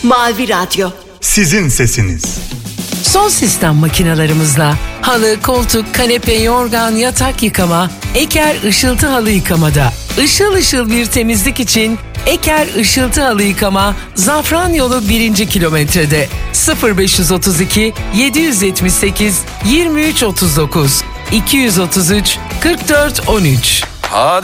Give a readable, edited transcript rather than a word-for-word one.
Mavi Radyo. Sizin sesiniz. Son sistem makinalarımızla halı, koltuk, kanepe, yorgan, yatak yıkama, Eker Işıltı Halı Yıkamada. Işıl ışıl bir temizlik için Eker Işıltı Halı Yıkama, Zafran Yolu 1. kilometrede. 0532 778 2339 233 44 13.